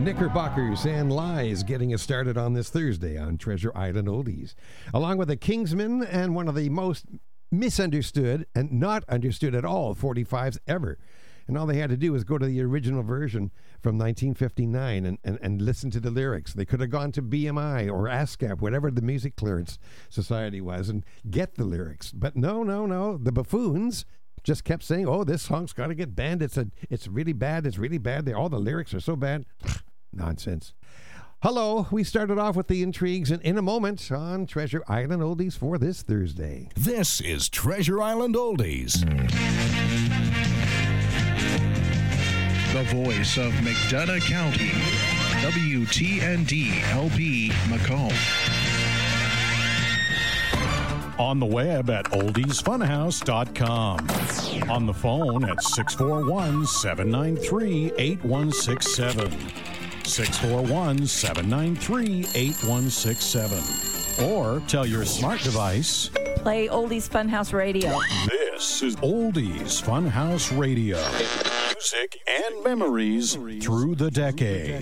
Knickerbockers and Lies getting us started on this Thursday on Treasure Island Oldies. Along with the Kingsmen and one of the most misunderstood and not understood at all 45s ever. And all they had to do was go to the original version from 1959 and listen to the lyrics. They could have gone to BMI or ASCAP, whatever the Music Clearance Society was, and get the lyrics. But no. The buffoons just kept saying, oh, this song's got to get banned. It's really bad. It's really bad. All the lyrics are so bad. Nonsense. Hello, we started off with the intrigues, and in a moment on Treasure Island Oldies for this Thursday. This is Treasure Island Oldies. The voice of McDonough County, WTND-LP Macomb. On the web at oldiesfunhouse.com. On the phone at 641-793-8167. 641-793-8167. Or tell your smart device, play Oldies Funhouse Radio. This is Oldies Funhouse Radio. Music and memories through the decades.